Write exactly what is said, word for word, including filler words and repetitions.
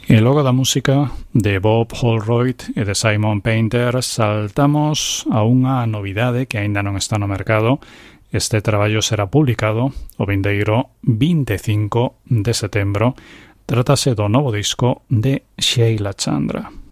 E logo da música de Bob Holroyd e de Simon Painter saltamos a unha novidade que aínda non está no mercado. Este traballo será publicado o vindeiro vinte e cinco de setembro. Trátase do novo disco de Sheila Chandra.